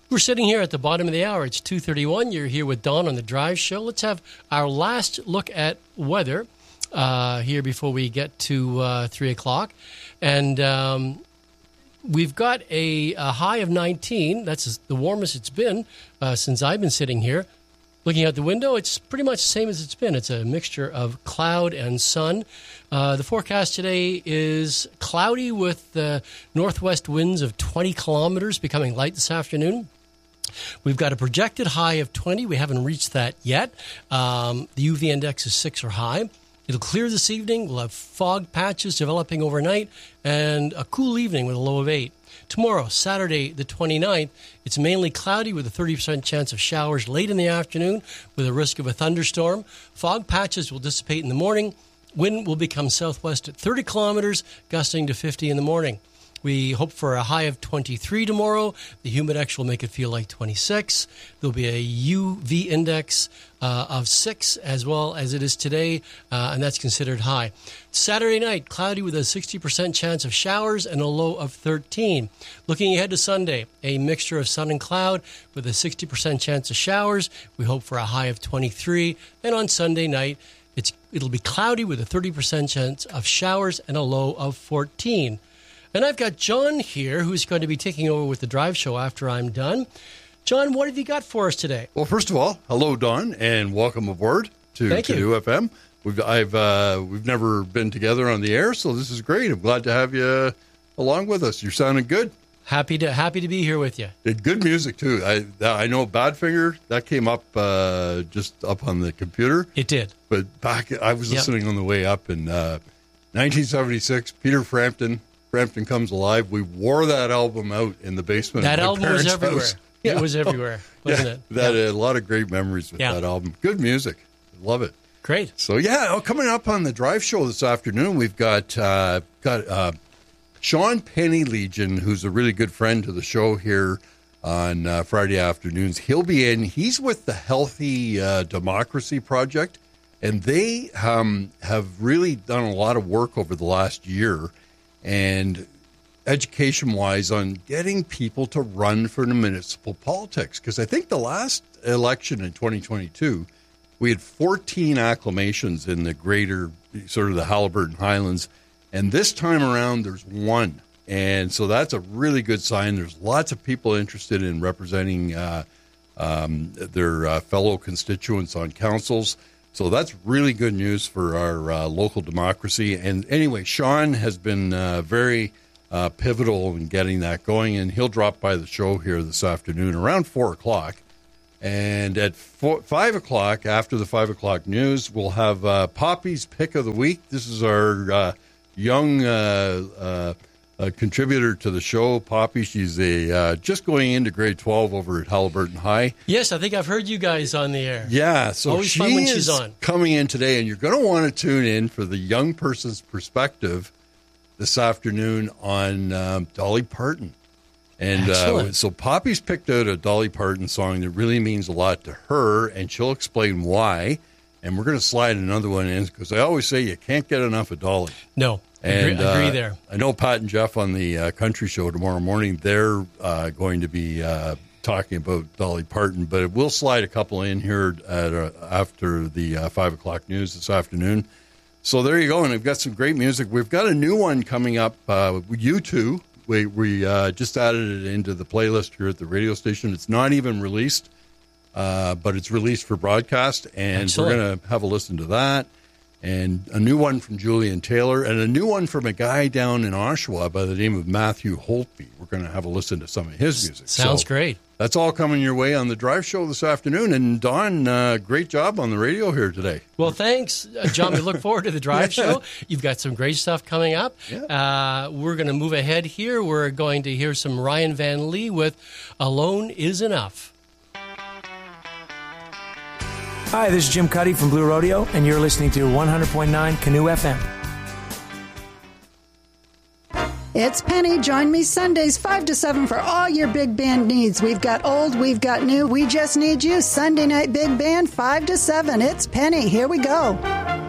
We're sitting here at the bottom of the hour. It's 2:31. You're here with Don on the Drive Show. Let's have our last look at weather here before we get to 3 o'clock. And we've got a high of 19. That's the warmest it's been since I've been sitting here. Looking out the window, it's pretty much the same as it's been. It's a mixture of cloud and sun. The forecast today is cloudy with northwest winds of 20 kilometers, becoming light this afternoon. We've got a projected high of 20. We haven't reached that yet. The UV index is 6 or high. It'll clear this evening. We'll have fog patches developing overnight and a cool evening with a low of 8. Tomorrow, Saturday the 29th, it's mainly cloudy with a 30% chance of showers late in the afternoon with a risk of a thunderstorm. Fog patches will dissipate in the morning. Wind will become southwest at 30 kilometers, gusting to 50 in the morning. We hope for a high of 23 tomorrow. The humidex will make it feel like 26. There'll be a UV index of 6 as well as it is today, and that's considered high. Saturday night, cloudy with a 60% chance of showers and a low of 13. Looking ahead to Sunday, a mixture of sun and cloud with a 60% chance of showers. We hope for a high of 23. And on Sunday night, it'll be cloudy with a 30% chance of showers and a low of 14. And I've got John here, who's going to be taking over with the Drive Show after I'm done. John, what have you got for us today? Well, first of all, hello, Don, and welcome aboard to FM. We've never been together on the air, so this is great. I'm glad to have you along with us. You're sounding good. Happy to be here with you. Good music too. I know Badfinger that came up just up on the computer. It did, but I was listening on the way up in 1976. Peter Frampton Comes Alive. We wore that album out in the basement. That album was everywhere. House. It was everywhere, wasn't it? A lot of great memories with that album. Good music. Love it. Great. So, coming up on the Drive Show this afternoon, we've got Sean Penny Legion, who's a really good friend to the show here on Friday afternoons. He'll be in. He's with the Healthy Democracy Project, and they have really done a lot of work over the last year and education-wise on getting people to run for the municipal politics. Because I think the last election in 2022, we had 14 acclamations in the greater, sort of the Haliburton Highlands. And this time around, there's 1. And so that's a really good sign. There's lots of people interested in representing their fellow constituents on councils. So that's really good news for our local democracy. And anyway, Sean has been very pivotal in getting that going, and he'll drop by the show here this afternoon around 4 o'clock. And at 5 o'clock, after the 5 o'clock news, we'll have Poppy's Pick of the Week. This is our young contributor to the show, Poppy. She's just going into grade 12 over at Haliburton High. Yes, I think I've heard you guys on the air. Yeah, so always fun when she's on. Coming in today, and you're going to want to tune in for the young person's perspective this afternoon on Dolly Parton. And so Poppy's picked out a Dolly Parton song that really means a lot to her, and she'll explain why. And we're going to slide another one in, because I always say you can't get enough of Dolly. No, and agree there. I know Pat and Jeff on the country show tomorrow morning, they're going to be talking about Dolly Parton, but we'll slide a couple in here after the 5 o'clock news this afternoon. So there you go, and we've got some great music. We've got a new one coming up, U2. We just added it into the playlist here at the radio station. It's not even released, but it's released for broadcast, and Excellent. We're going to have a listen to that. And a new one from Julian Taylor, and a new one from a guy down in Oshawa by the name of Matthew Holtby. We're going to have a listen to some of his music. Sounds great. That's all coming your way on the Drive Show this afternoon. And Don, great job on the radio here today. Well, thanks, John. We look forward to the Drive Show. You've got some great stuff coming up. Yeah. We're going to move ahead here. We're going to hear some Ryan Van Lee with Alone Is Enough. Hi, this is Jim Cuddy from Blue Rodeo, and you're listening to 100.9 Canoe FM. It's Penny. Join me Sundays 5 to 7 for all your big band needs. We've got old, we've got new. We just need you. Sunday night big band 5 to 7. It's Penny. Here we go.